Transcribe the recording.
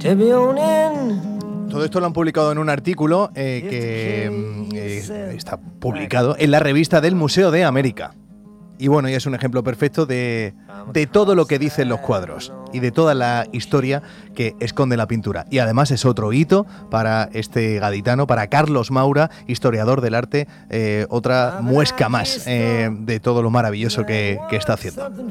Todo esto lo han publicado en un artículo que está publicado en la revista del Museo de América. Y bueno, ya es un ejemplo perfecto de todo lo que dicen los cuadros y de toda la historia que esconde la pintura. Y además es otro hito para este gaditano, para Carlos Maura, historiador del arte, otra muesca más de todo lo maravilloso que está haciendo.